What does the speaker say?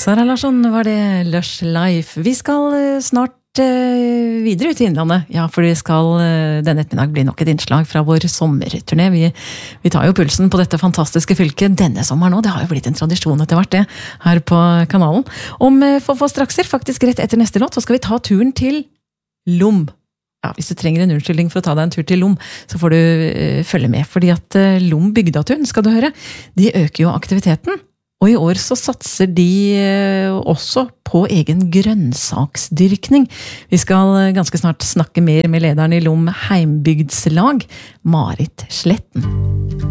Sara Larsson var det Lush Life. Vi skal snart videre ut i Innlandet. Ja, for det skal denne ettermiddag bli nok et innslag fra vår sommerturné. Vi tar jo pulsen på dette fantastiske fylket denne sommeren nå. Det har jo blitt en tradisjon etter hvert det, her på kanalen. Om få strakser, faktisk rett etter neste låt, så skal vi ta turen til Lom. Ja, hvis du trenger en unnskyldning for å ta deg en tur til Lom, så får du følge med, fordi at Lom bygdatun, skal du høre, de øker jo aktiviteten. Og i år så satser de også på egen grønnsaksdyrkning. Vi skal ganske snart snakke mer med lederen i Lom Heimbygdslag, Marit Sletten.